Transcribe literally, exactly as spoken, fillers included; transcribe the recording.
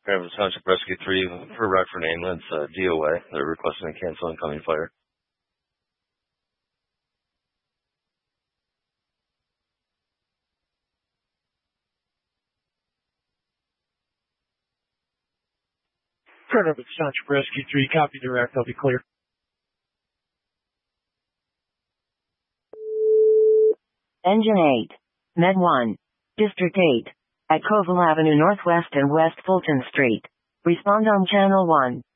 Granville Township Rescue three for Rockford Ambulance, uh, D O A. They're requesting to cancel incoming fire. Granville Township Rescue three, copy direct, I'll be clear. Engine eight. Med one. District eight. At Covell Avenue Northwest and West Fulton Street. Respond on Channel one.